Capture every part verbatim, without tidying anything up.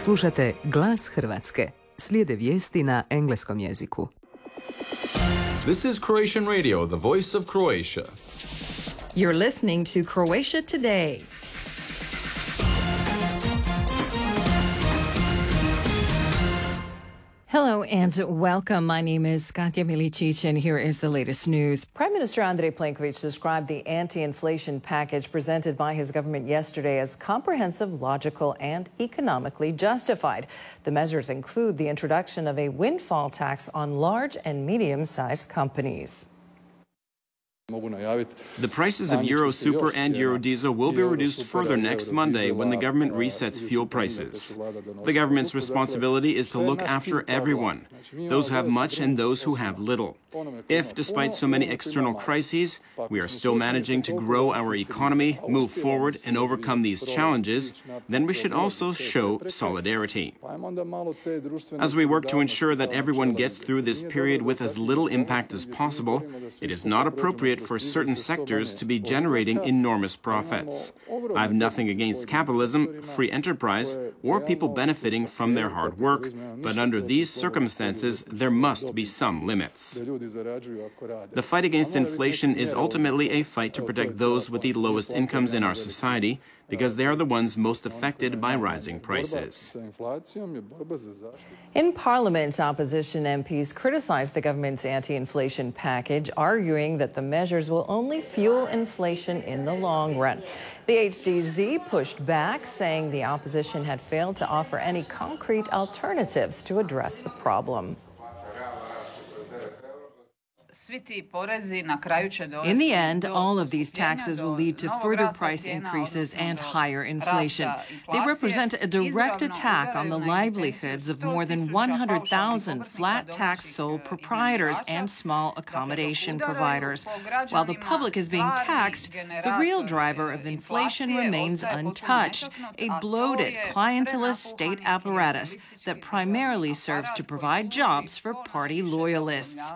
Slušate Glas Hrvatske. Slijede vijesti na engleskom jeziku. This is Croatian Radio, the voice of Croatia. You're listening to Croatia Today. Hello and welcome. My name is Katja Milicic and here is the latest news. Prime Minister Andrej Plenković described the anti-inflation package presented by his government yesterday as comprehensive, logical, and economically justified. The measures include the introduction of a windfall tax on large and medium-sized companies. The prices of Euro Super and Euro Diesel will be reduced further next Monday when the government resets fuel prices. The government's responsibility is to look after everyone, those who have much and those who have little. If, despite so many external crises, we are still managing to grow our economy, move forward, and overcome these challenges, then we should also show solidarity. As we work to ensure that everyone gets through this period with as little impact as possible, it is not appropriate for certain sectors to be generating enormous profits. I have nothing against capitalism, free enterprise, or people benefiting from their hard work, but under these circumstances, there must be some limits. The fight against inflation is ultimately a fight to protect those with the lowest incomes in our society, because they are the ones most affected by rising prices. In Parliament, opposition M Ps criticized the government's anti-inflation package, arguing that the measures will only fuel inflation in the long run. The H D Z pushed back, saying the opposition had failed to offer any concrete alternatives to address the problem. In the end, all of these taxes will lead to further price increases and higher inflation. They represent a direct attack on the livelihoods of more than one hundred thousand flat tax sole proprietors and small accommodation providers. While the public is being taxed, the real driver of inflation remains untouched, a bloated, clientelist state apparatus that primarily serves to provide jobs for party loyalists.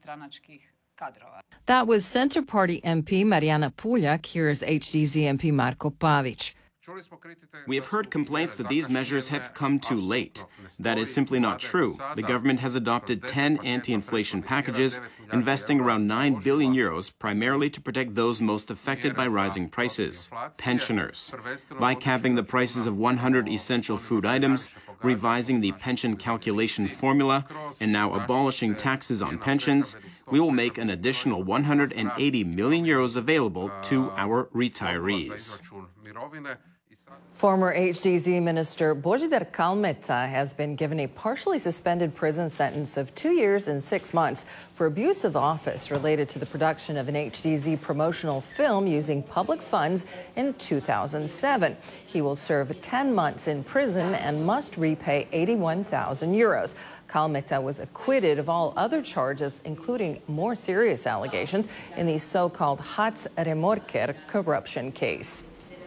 That was Centre Party M P Marijana Puljak. Here's H D Z M P Marko Pavić. We have heard complaints that these measures have come too late. That is simply not true. The government has adopted ten anti-inflation packages, investing around nine billion euros, primarily to protect those most affected by rising prices, pensioners. By capping the prices of one hundred essential food items, revising the pension calculation formula, and now abolishing taxes on pensions, we will make an additional one hundred eighty million euros available to our retirees. Former H D Z Minister Božidar Kalmeta has been given a partially suspended prison sentence of two years and six months for abuse of office related to the production of an H D Z promotional film using public funds in two thousand seven. He will serve ten months in prison and must repay eighty-one thousand euros. Kalmeta was acquitted of all other charges, including more serious allegations in the so-called Hac Remorker corruption case.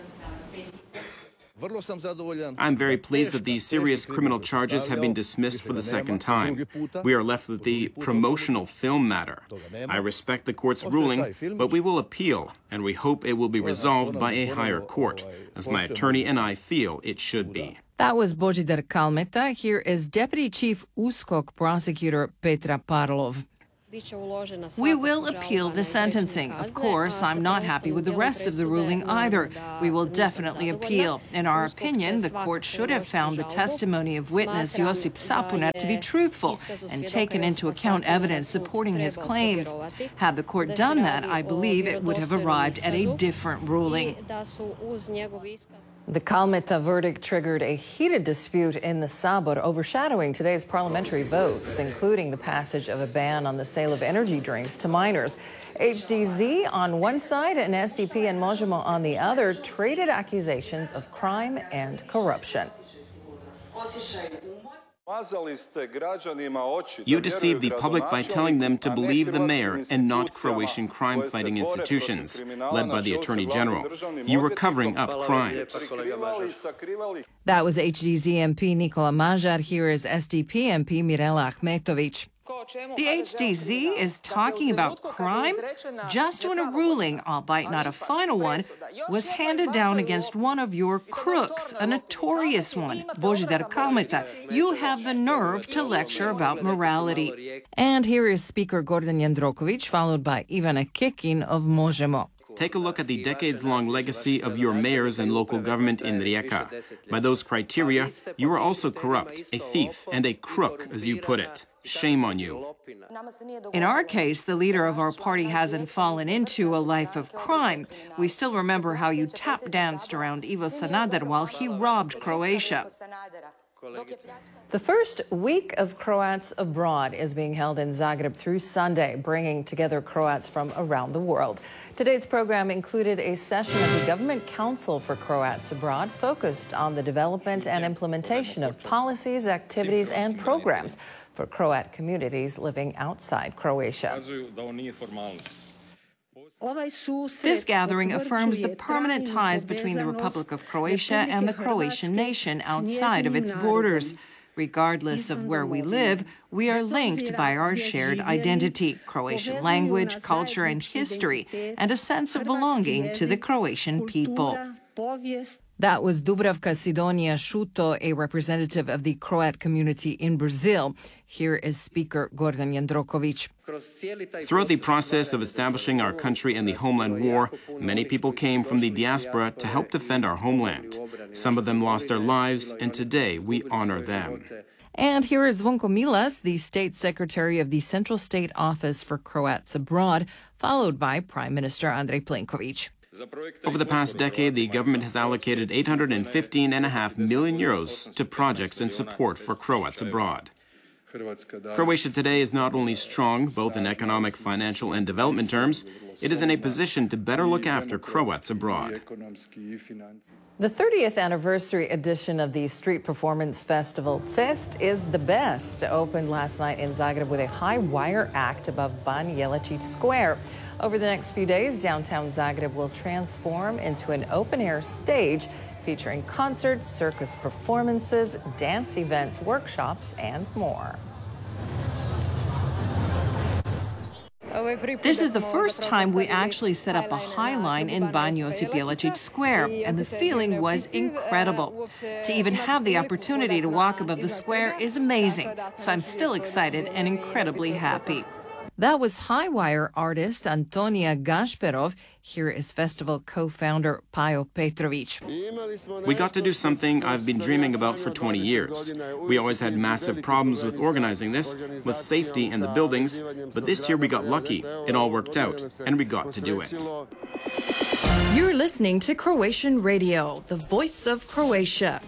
I'm very pleased that these serious criminal charges have been dismissed for the second time. We are left with the promotional film matter. I respect the court's ruling, but we will appeal, and we hope it will be resolved by a higher court, as my attorney and I feel it should be. That was Božidar Kalmeta. Here is Deputy Chief USKOK Prosecutor Petra Parlov. We will appeal the sentencing. Of course, I'm not happy with the rest of the ruling either. We will definitely appeal. In our opinion, the court should have found the testimony of witness Josip Sapunet to be truthful and taken into account evidence supporting his claims. Had the court done that, I believe it would have arrived at a different ruling. The Kalmeta verdict triggered a heated dispute in the Sabor, overshadowing today's parliamentary votes, including the passage of a ban on the sale of energy drinks to minors. H D Z on one side and S D P and Možemo on the other traded accusations of crime and corruption. You deceive the public by telling them to believe the mayor and not Croatian crime-fighting institutions, led by the Attorney General. You were covering up crimes. That was H D Z M P Nikola Mažar. Here is S D P M P Mirela Ahmetović. The H D Z is talking about crime just when a ruling, albeit not a final one, was handed down against one of your crooks, a notorious one, Božidar Kalmeta. You have the nerve to lecture about morality. And here is Speaker Gordan Jandrokovic, followed by Ivana Kekin of Možemo. Take a look at the decades-long legacy of your mayors and local government in Rijeka. By those criteria, you are also corrupt, a thief, and a crook, as you put it. Shame on you. In our case, the leader of our party hasn't fallen into a life of crime. We still remember how you tap-danced around Ivo Sanader while he robbed Croatia. The first week of Croats Abroad is being held in Zagreb through Sunday, bringing together Croats from around the world. Today's program included a session of the Government Council for Croats Abroad focused on the development and implementation of policies, activities, and programs for Croat communities living outside Croatia. This gathering affirms the permanent ties between the Republic of Croatia and the Croatian nation outside of its borders. Regardless of where we live, we are linked by our shared identity, Croatian language, culture, and history, and a sense of belonging to the Croatian people. That was Dubravka Sidonia Šuto, a representative of the Croat community in Brazil. Here is Speaker Gordan Jandrokovic. Throughout the process of establishing our country and the homeland war, many people came from the diaspora to help defend our homeland. Some of them lost their lives, and today we honor them. And here is Zvonko Milas, the State Secretary of the Central State Office for Croats Abroad, followed by Prime Minister Andrej Plenković. Over the past decade, the government has allocated eight hundred fifteen point five million euros to projects and support for Croats abroad. Croatia today is not only strong, both in economic, financial, and development terms, it is in a position to better look after Croats abroad. The thirtieth anniversary edition of the street performance festival Cest is the Best opened last night in Zagreb with a high-wire act above Ban Jelačić Square. Over the next few days, downtown Zagreb will transform into an open-air stage featuring concerts, circus performances, dance events, workshops, and more. This is the first time we actually set up a high line in Ban Josip Jelačić Square, and the feeling was incredible. To even have the opportunity to walk above the square is amazing, so I'm still excited and incredibly happy. That was high-wire artist Antonija Gašperov. Here is festival co-founder Pajo Petrović. We got to do something I've been dreaming about for twenty years. We always had massive problems with organizing this, with safety and the buildings, but this year we got lucky. It all worked out, and we got to do it. You're listening to Croatian Radio, the voice of Croatia.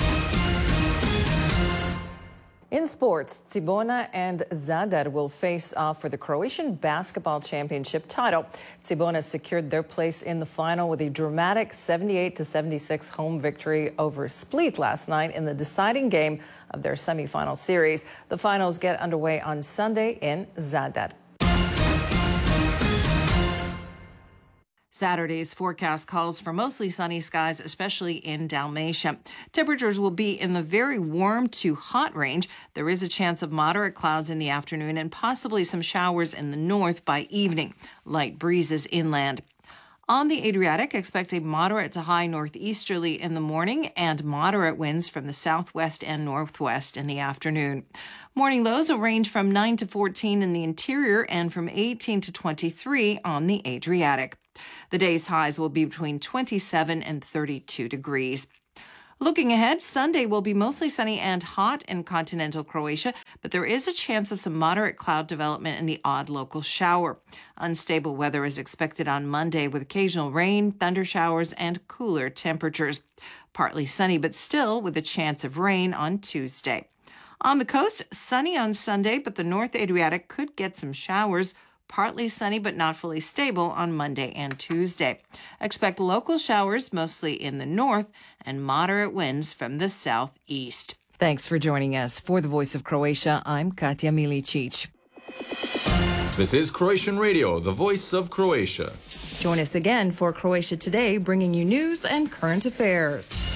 In sports, Cibona and Zadar will face off for the Croatian Basketball Championship title. Cibona secured their place in the final with a dramatic seventy-eight to seventy-six home victory over Split last night in the deciding game of their semifinal series. The finals get underway on Sunday in Zadar. Saturday's forecast calls for mostly sunny skies, especially in Dalmatia. Temperatures will be in the very warm to hot range. There is a chance of moderate clouds in the afternoon and possibly some showers in the north by evening. Light breezes inland. On the Adriatic, expect a moderate to high northeasterly in the morning and moderate winds from the southwest and northwest in the afternoon. Morning lows will range from nine to fourteen in the interior and from eighteen to twenty-three on the Adriatic. The day's highs will be between twenty-seven and thirty-two degrees. Looking ahead, Sunday will be mostly sunny and hot in continental Croatia, but there is a chance of some moderate cloud development and the odd local shower. Unstable weather is expected on Monday with occasional rain, thunder showers, and cooler temperatures. Partly sunny, but still with a chance of rain on Tuesday. On the coast, sunny on Sunday, but the North Adriatic could get some showers. Partly sunny but not fully stable on Monday and Tuesday. Expect local showers mostly in the north and moderate winds from the southeast. Thanks for joining us. For the Voice of Croatia, I'm Katja Milicic. This is Croatian Radio, the voice of Croatia. Join us again for Croatia Today, bringing you news and current affairs.